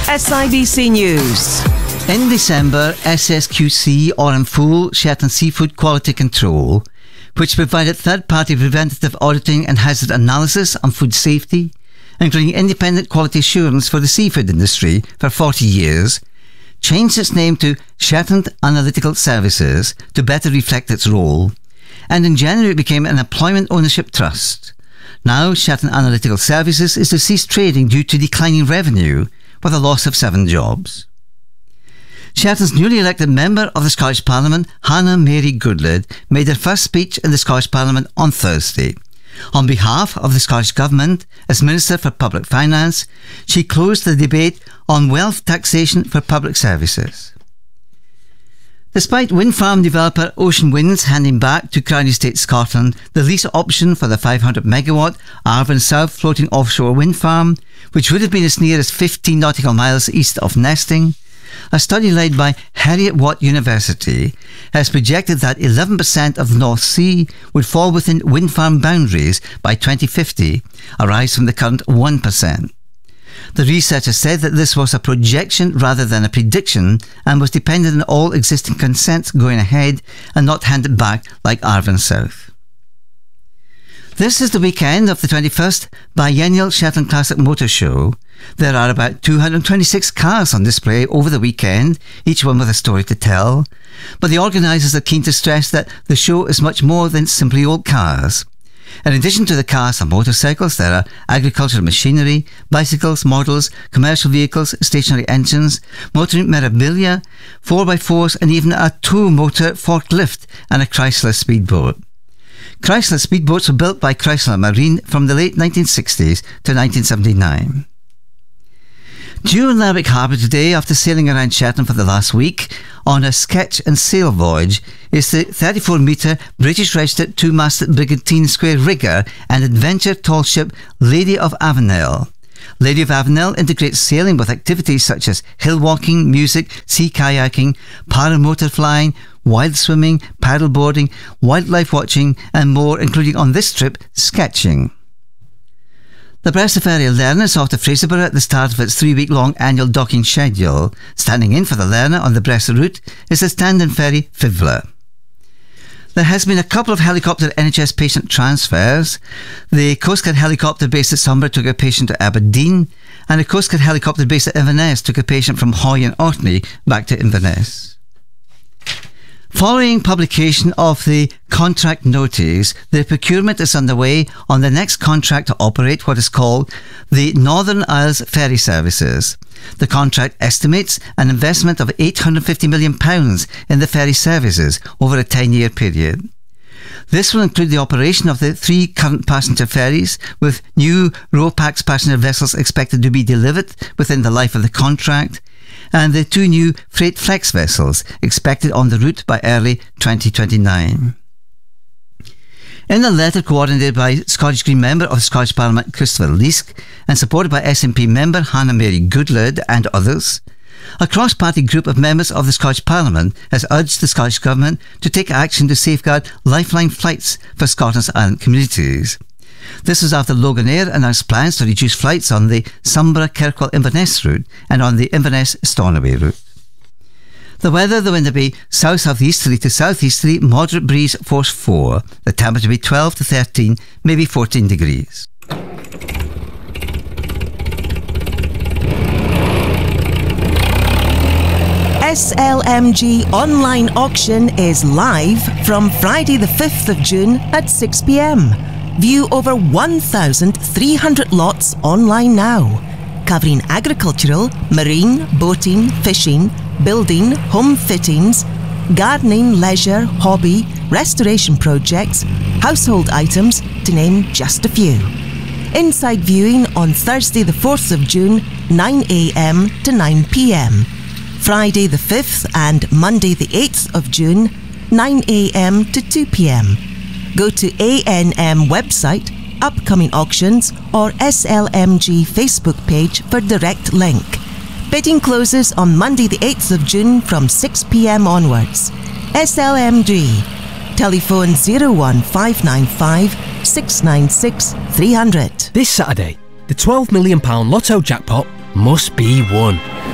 SIBC News. In December, SSQC, or in full, Shetland Seafood Quality Control, which provided third-party preventative auditing and hazard analysis on food safety, including independent quality assurance for the seafood industry for 40 years, changed its name to Shetland Analytical Services to better reflect its role, and in January it became an employment ownership trust. Now, Shetland Analytical Services is to cease trading due to declining revenue, with a loss of 7 jobs. Shetland's newly elected member of the Scottish Parliament, Hannah Mary Goodlid, made her first speech in the Scottish Parliament on Thursday. On behalf of the Scottish Government, as Minister for Public Finance, she closed the debate on wealth taxation for public services. Despite wind farm developer Ocean Winds handing back to Crown Estate Scotland the lease option for the 500 megawatt Arvin South floating offshore wind farm, which would have been as near as 15 nautical miles east of Nesting, a study led by Heriot-Watt University has projected that 11% of the North Sea would fall within wind farm boundaries by 2050, a rise from the current 1%. The researchers said that this was a projection rather than a prediction and was dependent on all existing consents going ahead and not handed back like Arvin South. This is the weekend of the 21st Biennial Shetland Classic Motor Show. There are about 226 cars on display over the weekend, each one with a story to tell. But the organisers are keen to stress that the show is much more than simply old cars. In addition to the cars and motorcycles, there are agricultural machinery, bicycles, models, commercial vehicles, stationary engines, motoring memorabilia, 4x4s and even a two-motor forklift and a Chrysler speedboat. Chrysler speedboats were built by Chrysler Marine from the late 1960s to 1979. Due in Lerwick Harbour today, after sailing around Shetland for the last week on a sketch and sail voyage, is the 34-metre British-registered two-masted brigantine square rigger and adventure tall ship Lady of Avenel. Lady of Avenel integrates sailing with activities such as hill walking, music, sea kayaking, paramotor flying, wild swimming, paddleboarding, wildlife watching and more, including on this trip, sketching. The Bresa Ferry Lerner off to Fraserburgh at the start of its 3-week-long annual docking schedule. Standing in for the Lerner on the Bresa route is the stand-in ferry Fivler. There has been a couple of helicopter NHS patient transfers. The Coast Guard helicopter based at Sombra took a patient to Aberdeen, and a Coast Guard helicopter based at Inverness took a patient from Hoy and Orkney back to Inverness. Following publication of the contract notice, the procurement is underway on the next contract to operate what is called the Northern Isles Ferry Services. The contract estimates an investment of £850 million in the ferry services over a 10-year period. This will include the operation of the 3 current passenger ferries, with new RoPax passenger vessels expected to be delivered within the life of the contract, and the 2 new freight flex vessels expected on the route by early 2029. In a letter coordinated by Scottish Green member of the Scottish Parliament Christopher Leask and supported by SNP member Hannah Mary Goodlid and others, a cross-party group of members of the Scottish Parliament has urged the Scottish Government to take action to safeguard lifeline flights for Scotland's island communities. This was after Loganair announced plans to reduce flights on the Sombra-Kirkwall-Inverness route and on the Inverness-Stornoway route. The weather, the wind will be south-southeasterly to southeasterly, moderate breeze force 4. The temperature will be 12 to 13, maybe 14 degrees. SLMG online auction is live from Friday the 5th of June at 6 p.m. View over 1,300 lots online now, covering agricultural, marine, boating, fishing, building, home fittings, gardening, leisure, hobby, restoration projects, household items, to name just a few. Inside viewing on Thursday the 4th of June, 9 a.m. to 9 p.m. Friday the 5th and Monday the 8th of June, 9 a.m. to 2 p.m. Go to ANM website, upcoming auctions or SLMG Facebook page for direct link. Bidding closes on Monday the 8th of June from 6 p.m. onwards. SLMG. Telephone 01595 696 300. This Saturday, the £12 million Lotto jackpot must be won.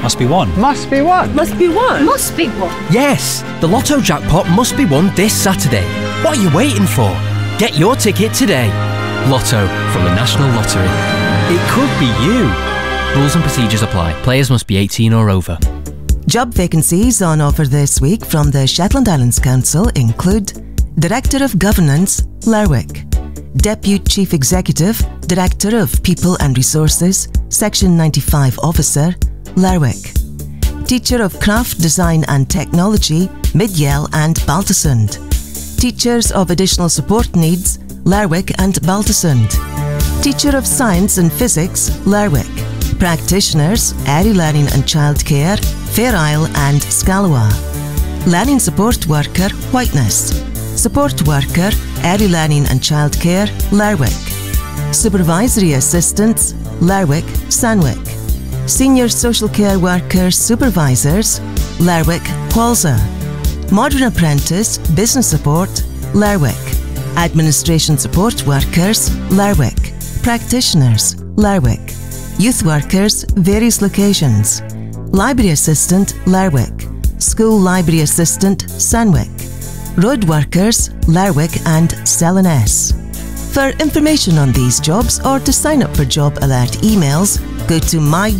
Must be won. Must be won. Must be won. Must be won. Yes, the Lotto jackpot must be won this Saturday. What are you waiting for? Get your ticket today. Lotto from the National Lottery. It could be you. Rules and procedures apply. Players must be 18 or over. Job vacancies on offer this week from the Shetland Islands Council include Director of Governance, Lerwick; Deputy Chief Executive, Director of People and Resources, Section 95 Officer, Lerwick; Teacher of Craft, Design and Technology, Midyell and Baltusund; Teachers of Additional Support Needs, Lerwick and Baltusund; Teacher of Science and Physics, Lerwick; Practitioners, Early Learning and Childcare, Fair Isle and Scalawa; Learning Support Worker, Whiteness; Support Worker, Early Learning and Childcare, Lerwick; Supervisory Assistants, Lerwick, Sandwick; Senior Social Care Workers Supervisors, Lerwick, Walsa; Modern Apprentice, Business Support, Lerwick; Administration Support Workers, Lerwick; Practitioners, Lerwick; Youth Workers, various locations; Library Assistant, Lerwick; School Library Assistant, Sandwick; Road Workers, Lerwick and Selenes. For information on these jobs or to sign up for job alert emails, go to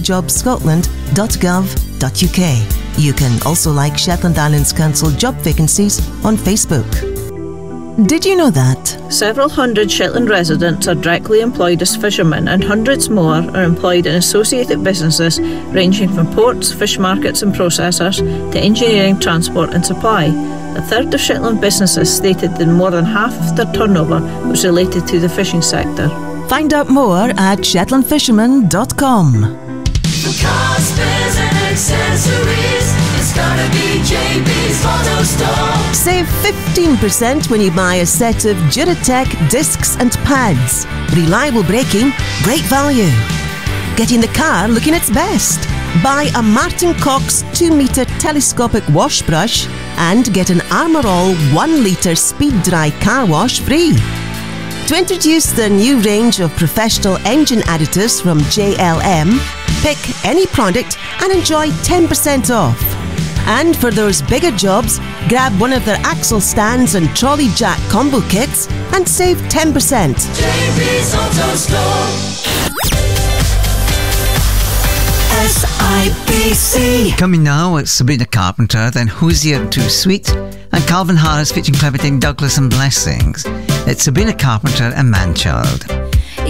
myjobscotland.gov.uk. You can also like Shetland Islands Council job vacancies on Facebook. Did you know that? Several hundred Shetland residents are directly employed as fishermen, and hundreds more are employed in associated businesses ranging from ports, fish markets and processors to engineering, transport and supply. A third of Shetland businesses stated that more than half of their turnover was related to the fishing sector. Find out more at shetlandfisherman.com. For cars, spares and accessories, it's gotta be JB's Auto Store. Save 15% when you buy a set of Duratec discs and pads. Reliable braking, great value. Getting the car looking its best. Buy a Martin Cox 2-metre telescopic wash brush and get an Armour All 1-litre speed dry car wash free. To introduce the new range of professional engine additives from JLM, pick any product and enjoy 10% off. And for those bigger jobs, grab one of their axle stands and trolley jack combo kits and save 10%. JB's Auto Store. SIBC. Coming now, it's Sabrina Carpenter, then Hosier Too Sweet, and Calvin Harris featuring Clementine Douglas and Blessings. It's Sabrina Carpenter and Manchild.